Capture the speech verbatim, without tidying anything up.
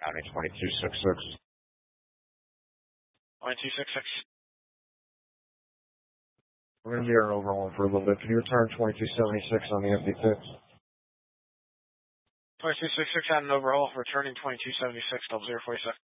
County twenty-two sixty-six. twenty-two sixty-six. We're going to be air overhauling for a little bit. Can you return twenty-two seventy-six on the empty fix? twenty-two sixty-six had an overhaul, returning twenty-two seventy-six, double zero forty-six.